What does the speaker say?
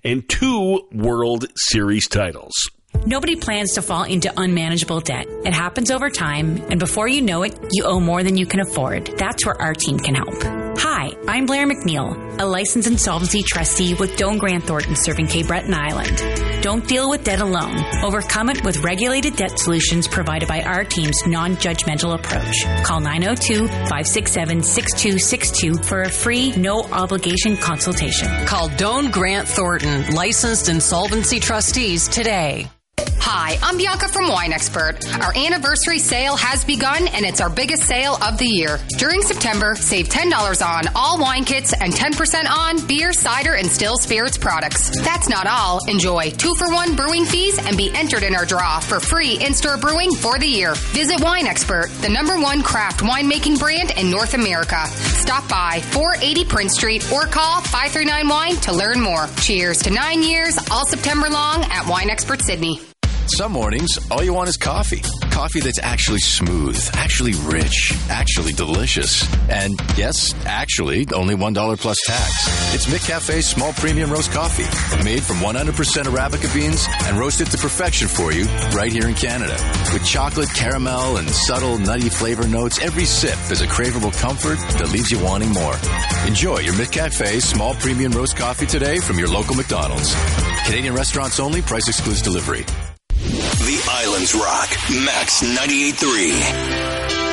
and 2 World Series titles. Nobody plans to fall into unmanageable debt. It happens over time, and before you know it, you owe more than you can afford. That's where our team can help. Hi, I'm Blair McNeil, a licensed insolvency trustee with Doane Grant Thornton serving Cape Breton Island. Don't deal with debt alone. Overcome it with regulated debt solutions provided by our team's non-judgmental approach. Call 902-567-6262 for a free, no-obligation consultation. Call Doane Grant Thornton, licensed insolvency trustees today. Hi, I'm Bianca from Wine Expert. Our anniversary sale has begun, and it's our biggest sale of the year. During September, save $10 on all wine kits and 10% on beer, cider, and still spirits products. That's not all. Enjoy 2-for-1 brewing fees and be entered in our draw for free in-store brewing for the year. Visit Wine Expert, the #1 craft winemaking brand in North America. Stop by 480 Prince Street or call 539-WINE to learn more. Cheers to 9 years, all September long at Wine Expert Sydney. Some mornings, all you want is coffee. Coffee that's actually smooth, actually rich, actually delicious. And yes, actually, only $1 plus tax. It's McCafe's small premium roast coffee, made from 100% Arabica beans and roasted to perfection for you right here in Canada. With chocolate, caramel, and subtle nutty flavor notes, every sip is a craveable comfort that leaves you wanting more. Enjoy your McCafe small premium roast coffee today from your local McDonald's. Canadian restaurants only, price excludes delivery. The Islands Rock, Max 98.3.